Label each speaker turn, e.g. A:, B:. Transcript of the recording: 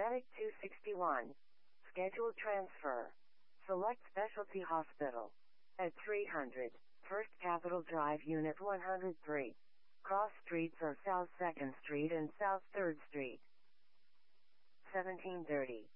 A: Medic 261. Schedule transfer. Select Specialty Hospital. At 300. First Capitol Drive Unit 103. Cross streets are South 2nd Street and South 3rd Street. 1730.